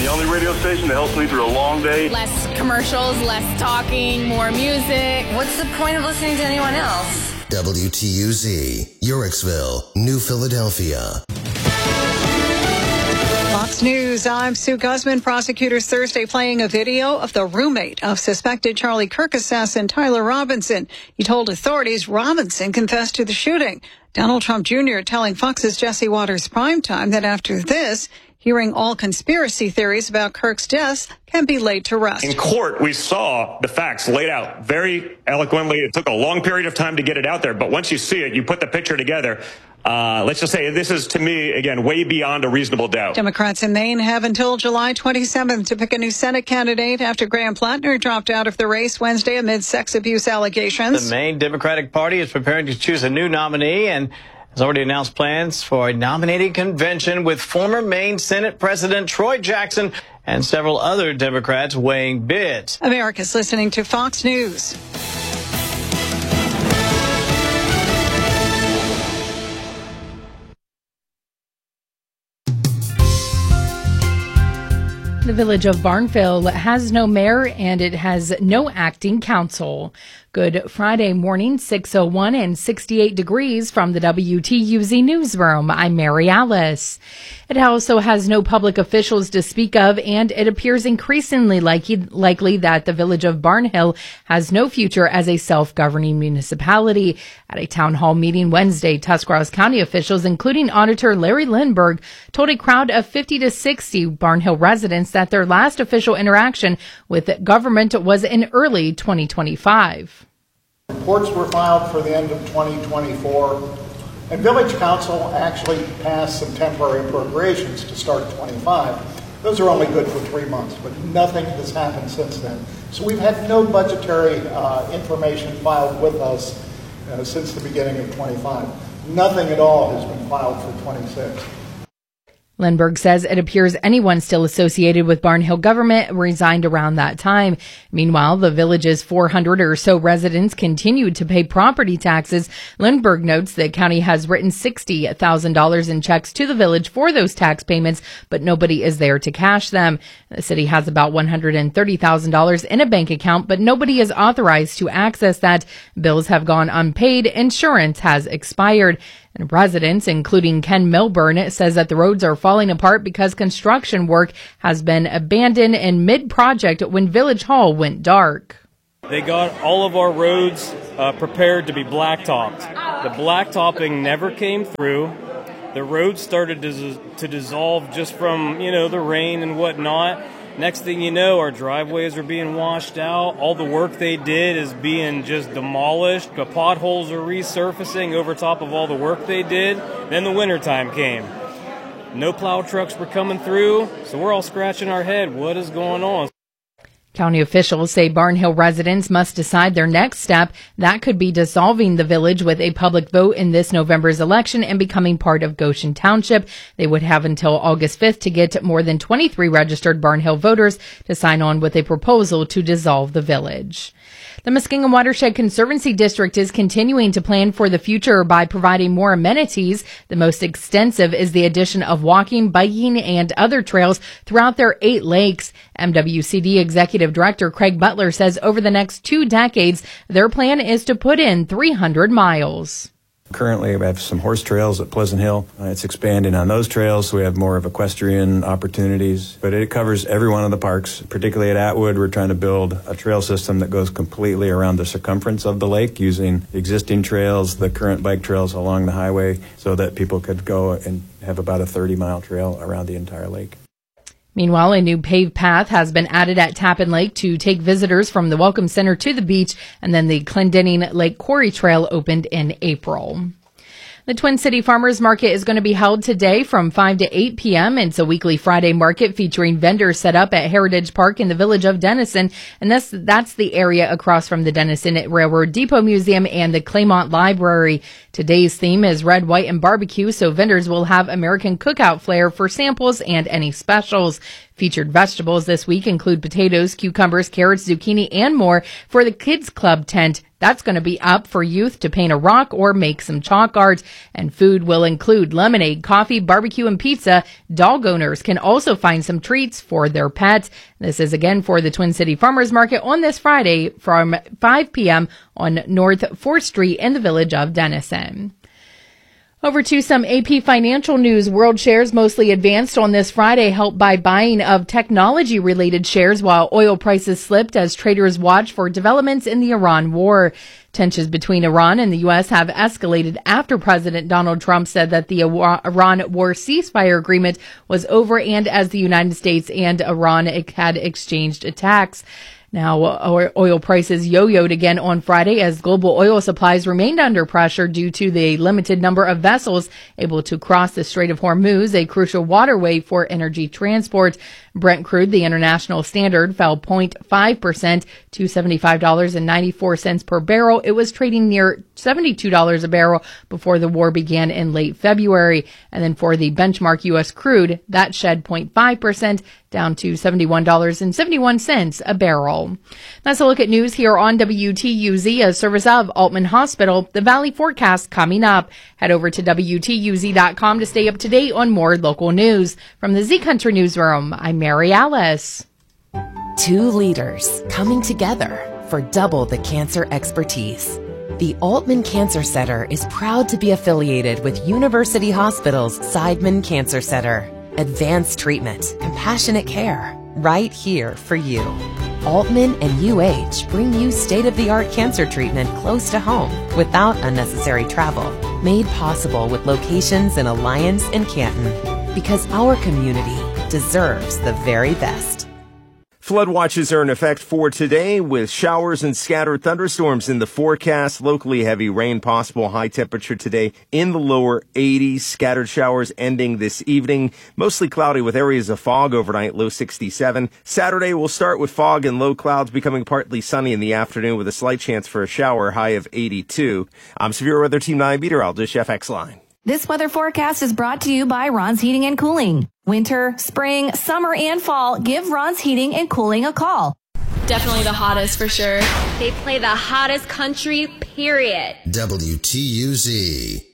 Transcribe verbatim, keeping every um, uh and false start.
the only radio station that helps me through a long day. Less commercials, less talking, more music. What's the point of listening to anyone else? W T U Z, Uricksville, New Philadelphia. Fox News, I'm Sue Guzman. Prosecutors Thursday playing a video of the roommate of suspected Charlie Kirk assassin Tyler Robinson. He told authorities Robinson confessed to the shooting. Donald Trump Junior telling Fox's Jesse Waters Primetime that after this, hearing all conspiracy theories about Kirk's death can be laid to rest. In court, we saw the facts laid out very eloquently. It took a long period of time to get it out there, but once you see it, you put the picture together. Uh, let's just say this is, to me, again, way beyond a reasonable doubt. Democrats in Maine have until July twenty-seventh to pick a new Senate candidate after Graham Plattner dropped out of the race Wednesday amid sex abuse allegations. The Maine Democratic Party is preparing to choose a new nominee and has already announced plans for a nominating convention with former Maine Senate President Troy Jackson and several other Democrats weighing bids. America's listening to Fox News. The village of Barnville has no mayor and it has no acting council. Good Friday morning, six oh one and sixty-eight degrees from the W T U Z newsroom. I'm Mary Alice. It also has no public officials to speak of, and it appears increasingly likely, likely that the village of Barnhill has no future as a self-governing municipality. At a town hall meeting Wednesday, Tuscarawas County officials, including Auditor Larry Lindberg, told a crowd of fifty to sixty Barnhill residents that their last official interaction with government was in early twenty twenty-five. Reports were filed for the end of twenty twenty-four, and Village Council actually passed some temporary appropriations to start twenty-five. Those are only good for three months, but nothing has happened since then. So we've had no budgetary uh, information filed with us uh, since the beginning of twenty-five. Nothing at all has been filed for twenty-six. Lindberg says it appears anyone still associated with Barnhill government resigned around that time. Meanwhile, the village's four hundred or so residents continued to pay property taxes. Lindberg notes the county has written sixty thousand dollars in checks to the village for those tax payments, but nobody is there to cash them. The city has about one hundred thirty thousand dollars in a bank account, but nobody is authorized to access that. Bills have gone unpaid. Insurance has expired. And residents, including Ken Milburn, says that the roads are falling apart because construction work has been abandoned in mid-project when Village Hall went dark. They got all of our roads uh, prepared to be blacktopped. The blacktopping never came through. The roads started to, to dissolve just from, you know, the rain and whatnot. Next thing you know, our driveways are being washed out. All the work they did is being just demolished. The potholes are resurfacing over top of all the work they did. Then the wintertime came. No plow trucks were coming through, so we're all scratching our head. What is going on? County officials say Barnhill residents must decide their next step. That could be dissolving the village with a public vote in this November's election and becoming part of Goshen Township. They would have until August fifth to get more than twenty-three registered Barnhill voters to sign on with a proposal to dissolve the village. The Muskingum Watershed Conservancy District is continuing to plan for the future by providing more amenities. The most extensive is the addition of walking, biking, and other trails throughout their eight lakes. M W C D Executive Director Craig Butler says over the next two decades, their plan is to put in three hundred miles. Currently, we have some horse trails at Pleasant Hill. Uh, it's expanding on those trails, so we have more of equestrian opportunities. But it covers every one of the parks, particularly at Atwood. We're trying to build a trail system that goes completely around the circumference of the lake using existing trails, the current bike trails along the highway, so that people could go and have about a thirty-mile trail around the entire lake. Meanwhile, a new paved path has been added at Tappan Lake to take visitors from the Welcome Center to the beach, and then the Clendening Lake Quarry Trail opened in April. The Twin City Farmers Market is going to be held today from five to eight p.m. It's a weekly Friday market featuring vendors set up at Heritage Park in the village of Denison. And that's, that's the area across from the Denison Railroad Depot Museum and the Claymont Library. Today's theme is red, white, and barbecue, so vendors will have American cookout flair for samples and any specials. Featured vegetables this week include potatoes, cucumbers, carrots, zucchini, and more for the Kids Club tent. That's going to be up for youth to paint a rock or make some chalk art. And food will include lemonade, coffee, barbecue, and pizza. Dog owners can also find some treats for their pets. This is again for the Twin City Farmers Market on this Friday from five p.m. on North fourth Street in the village of Denison. Over to some A P financial news. World shares mostly advanced on this Friday, helped by buying of technology-related shares, while oil prices slipped as traders watch for developments in the Iran war. Tensions between Iran and the U S have escalated after President Donald Trump said that the Iran war ceasefire agreement was over, and as the United States and Iran had exchanged attacks. Now, oil prices yo-yoed again on Friday as global oil supplies remained under pressure due to the limited number of vessels able to cross the Strait of Hormuz, a crucial waterway for energy transport. Brent crude, the international standard, fell zero point five percent to seventy-five dollars and ninety-four cents per barrel. It was trading near seventy-two dollars a barrel before the war began in late February. And then for the benchmark U S crude, that shed zero point five percent down to seventy-one dollars and seventy-one cents a barrel. That's a look at news here on W T U Z, a service of Altman Hospital. The Valley forecast coming up. Head over to W T U Z dot com to stay up to date on more local news. From the Z Country Newsroom, I'm Mary Alice. Two leaders coming together for double the cancer expertise. The Altman Cancer Center is proud to be affiliated with University Hospital's Seidman Cancer Center. Advanced treatment, compassionate care, right here for you. Altman and U H bring you state-of-the-art cancer treatment close to home without unnecessary travel. Made possible with locations in Alliance and Canton. Because our community deserves the very best. Flood watches are in effect for today with showers and scattered thunderstorms in the forecast. Locally heavy rain possible. High temperature today in the lower eighties. Scattered showers ending this evening. Mostly cloudy with areas of fog overnight. Low sixty-seven. Saturday will start with fog and low clouds becoming partly sunny in the afternoon with a slight chance for a shower. High of eighty-two. I'm Severe Weather Team nine meteorologist Jeff Exline. This weather forecast is brought to you by Ron's Heating and Cooling. Winter, spring, summer, and fall, give Ron's Heating and Cooling a call. Definitely the hottest for sure. They play the hottest country, period. W T U Z.